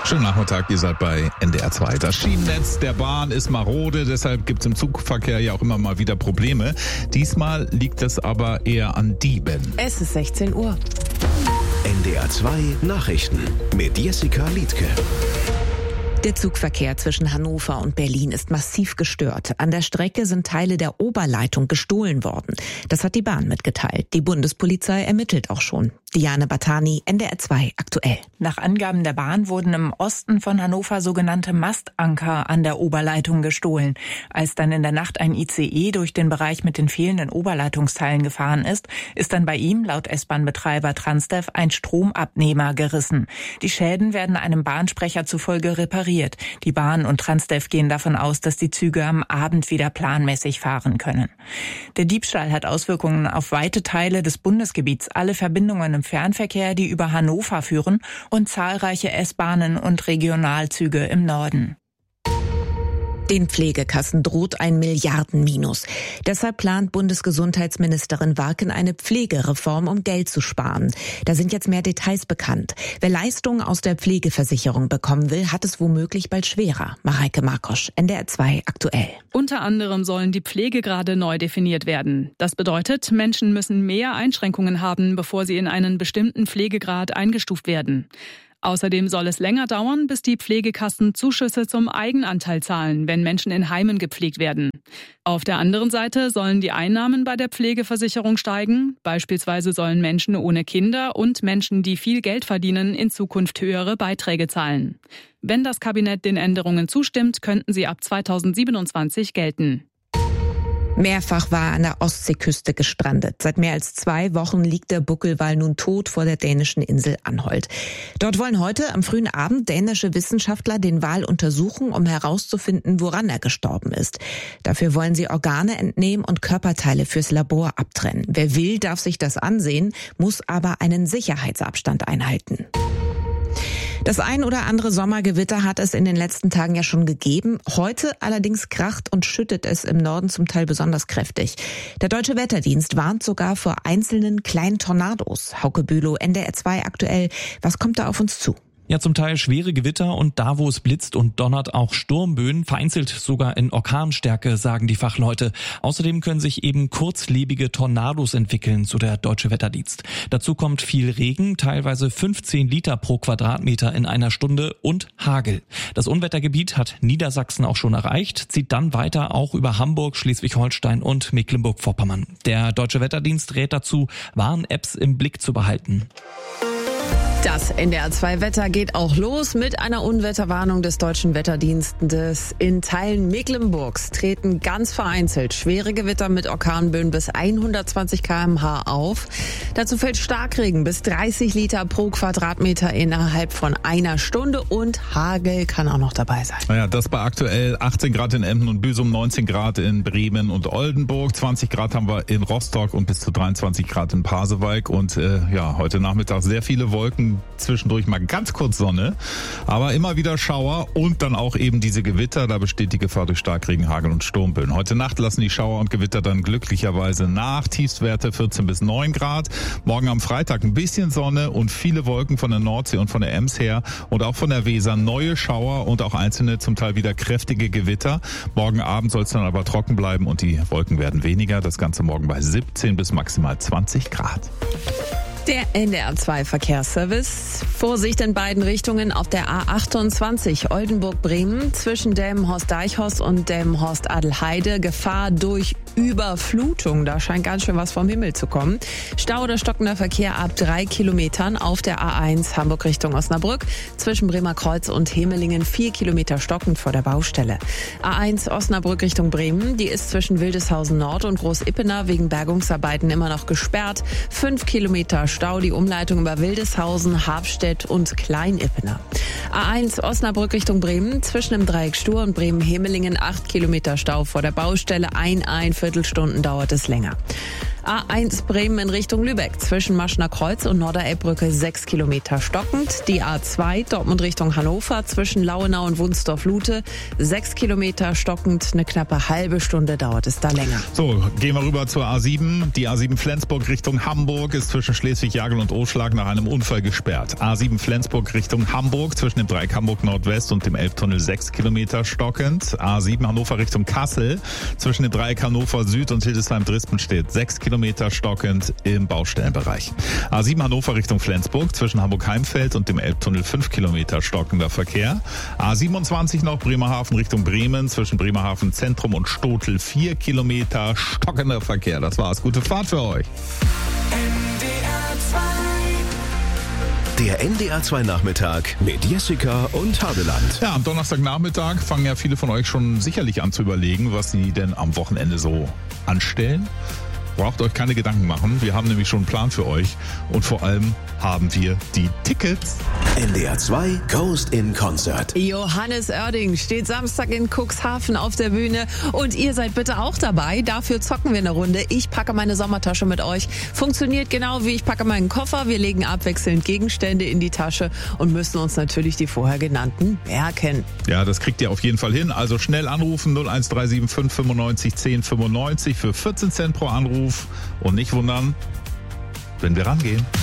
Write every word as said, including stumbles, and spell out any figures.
Schönen Nachmittag, ihr seid bei N D R zwei. Das Schienennetz der Bahn ist marode, deshalb gibt es im Zugverkehr ja auch immer mal wieder Probleme. Diesmal liegt es aber eher an Dieben. Es ist sechzehn Uhr. N D R zwei Nachrichten mit Jessica Liedtke. Der Zugverkehr zwischen Hannover und Berlin ist massiv gestört. An der Strecke sind Teile der Oberleitung gestohlen worden. Das hat die Bahn mitgeteilt. Die Bundespolizei ermittelt auch schon. Diane Batani, N D R zwei aktuell. Nach Angaben der Bahn wurden im Osten von Hannover sogenannte Mastanker an der Oberleitung gestohlen. Als dann in der Nacht ein I C E durch den Bereich mit den fehlenden Oberleitungsteilen gefahren ist, ist dann bei ihm, laut S-Bahn-Betreiber Transdev, ein Stromabnehmer gerissen. Die Schäden werden einem Bahnsprecher zufolge repariert. Die Bahn und Transdev gehen davon aus, dass die Züge am Abend wieder planmäßig fahren können. Der Diebstahl hat Auswirkungen auf weite Teile des Bundesgebiets. Alle Verbindungen im Fernverkehr, die über Hannover führen, und zahlreiche S-Bahnen und Regionalzüge im Norden. Den Pflegekassen droht ein Milliardenminus. Deshalb plant Bundesgesundheitsministerin Warken eine Pflegereform, um Geld zu sparen. Da sind jetzt mehr Details bekannt. Wer Leistungen aus der Pflegeversicherung bekommen will, hat es womöglich bald schwerer. Mareike Markosch, N D R zwei aktuell. Unter anderem sollen die Pflegegrade neu definiert werden. Das bedeutet, Menschen müssen mehr Einschränkungen haben, bevor sie in einen bestimmten Pflegegrad eingestuft werden. Außerdem soll es länger dauern, bis die Pflegekassen Zuschüsse zum Eigenanteil zahlen, wenn Menschen in Heimen gepflegt werden. Auf der anderen Seite sollen die Einnahmen bei der Pflegeversicherung steigen. Beispielsweise sollen Menschen ohne Kinder und Menschen, die viel Geld verdienen, in Zukunft höhere Beiträge zahlen. Wenn das Kabinett den Änderungen zustimmt, könnten sie ab zweitausendsiebenundzwanzig gelten. Mehrfach war er an der Ostseeküste gestrandet. Seit mehr als zwei Wochen liegt der Buckelwal nun tot vor der dänischen Insel Anholt. Dort wollen heute am frühen Abend dänische Wissenschaftler den Wal untersuchen, um herauszufinden, woran er gestorben ist. Dafür wollen sie Organe entnehmen und Körperteile fürs Labor abtrennen. Wer will, darf sich das ansehen, muss aber einen Sicherheitsabstand einhalten. Das ein oder andere Sommergewitter hat es in den letzten Tagen ja schon gegeben. Heute allerdings kracht und schüttet es im Norden zum Teil besonders kräftig. Der Deutsche Wetterdienst warnt sogar vor einzelnen kleinen Tornados. Hauke Bülow, N D R zwei aktuell. Was kommt da auf uns zu? Ja, zum Teil schwere Gewitter und da, wo es blitzt und donnert, auch Sturmböen, vereinzelt sogar in Orkanstärke, sagen die Fachleute. Außerdem können sich eben kurzlebige Tornados entwickeln, so der Deutsche Wetterdienst. Dazu kommt viel Regen, teilweise fünfzehn Liter pro Quadratmeter in einer Stunde und Hagel. Das Unwettergebiet hat Niedersachsen auch schon erreicht, zieht dann weiter auch über Hamburg, Schleswig-Holstein und Mecklenburg-Vorpommern. Der Deutsche Wetterdienst rät dazu, Warn-Apps im Blick zu behalten. Das N D R zwei Wetter geht auch los mit einer Unwetterwarnung des Deutschen Wetterdienstes. In Teilen Mecklenburgs treten ganz vereinzelt schwere Gewitter mit Orkanböen bis hundertzwanzig Kilometer pro Stunde auf. Dazu fällt Starkregen bis dreißig Liter pro Quadratmeter innerhalb von einer Stunde und Hagel kann auch noch dabei sein. Naja, das bei aktuell achtzehn Grad in Emden und Büsum, neunzehn Grad in Bremen und Oldenburg, zwanzig Grad haben wir in Rostock und bis zu dreiundzwanzig Grad in Pasewalk und äh, ja, heute Nachmittag sehr viele Wolken. Zwischendurch mal ganz kurz Sonne, aber immer wieder Schauer und dann auch eben diese Gewitter. Da besteht die Gefahr durch Starkregen, Hagel und Sturmböen. Heute Nacht lassen die Schauer und Gewitter dann glücklicherweise nach. Tiefstwerte vierzehn bis neun Grad. Morgen am Freitag ein bisschen Sonne und viele Wolken von der Nordsee und von der Ems her und auch von der Weser. Neue Schauer und auch einzelne zum Teil wieder kräftige Gewitter. Morgen Abend soll es dann aber trocken bleiben und die Wolken werden weniger. Das Ganze morgen bei siebzehn bis maximal zwanzig Grad. Der N D R zwei Verkehrsservice. Vorsicht in beiden Richtungen auf der A achtundzwanzig Oldenburg-Bremen zwischen Delmenhorst-Deichhorst und Delmenhorst-Adelheide. Gefahr durch Überflutung. Da scheint ganz schön was vom Himmel zu kommen. Stau oder stockender Verkehr ab drei Kilometern auf der A eins Hamburg Richtung Osnabrück. Zwischen Bremer Kreuz und Hemelingen vier Kilometer stockend vor der Baustelle. A eins Osnabrück Richtung Bremen. Die ist zwischen Wildeshausen Nord und Groß-Ippener wegen Bergungsarbeiten immer noch gesperrt. Fünf Kilometer Stau, die Umleitung über Wildeshausen, Habstedt und Klein-Ippener. A eins Osnabrück Richtung Bremen. Zwischen dem Dreieck Stur und Bremen-Hemelingen acht Kilometer Stau vor der Baustelle. Ein, ein Viertelstunden dauert es länger. A eins Bremen in Richtung Lübeck zwischen Maschner Kreuz und Norderelbbrücke sechs Kilometer stockend. Die A zwei Dortmund Richtung Hannover zwischen Lauenau und Wunsdorf-Lute sechs Kilometer stockend. Eine knappe halbe Stunde dauert es da länger. So, gehen wir rüber zur A sieben. Die A sieben Flensburg Richtung Hamburg ist zwischen Schleswig-Jagel und Oschlag nach einem Unfall gesperrt. A sieben Flensburg Richtung Hamburg zwischen dem Dreieck Hamburg Nordwest und dem Elbtunnel sechs Kilometer stockend. A sieben Hannover Richtung Kassel zwischen dem Dreieck Hannover Süd und Hildesheim-Dresden-Stedt sechs Kilometer stockend im Baustellenbereich. A sieben Hannover Richtung Flensburg zwischen Hamburg-Heimfeld und dem Elbtunnel fünf Kilometer stockender Verkehr. A siebenundzwanzig noch Bremerhaven Richtung Bremen zwischen Bremerhaven Zentrum und Stotel vier Kilometer stockender Verkehr. Das war's. Gute Fahrt für euch. Der N D R zwei Nachmittag mit Jessica und Hadeland. Ja, am Donnerstagnachmittag fangen ja viele von euch schon sicherlich an zu überlegen, was sie denn am Wochenende so anstellen. Braucht euch keine Gedanken machen. Wir haben nämlich schon einen Plan für euch. Und vor allem haben wir die Tickets. N D R zwei Coast in Concert. Johannes Oerding steht Samstag in Cuxhaven auf der Bühne. Und ihr seid bitte auch dabei. Dafür zocken wir eine Runde. Ich packe meine Sommertasche mit euch. Funktioniert genau wie ich packe meinen Koffer. Wir legen abwechselnd Gegenstände in die Tasche und müssen uns natürlich die vorher genannten merken. Ja, das kriegt ihr auf jeden Fall hin. Also schnell anrufen null eins drei sieben fünf fünfundneunzig zehn fünfundneunzig für vierzehn Cent pro Anruf. Und nicht wundern, wenn wir rangehen.